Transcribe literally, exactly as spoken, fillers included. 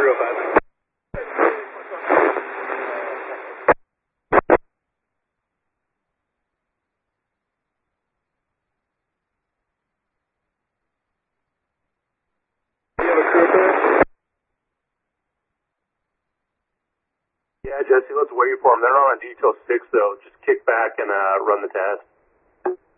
zero five. Yeah, Jesse, let's wait for them. They're not on detail six, though. Just kick back and uh, run the test.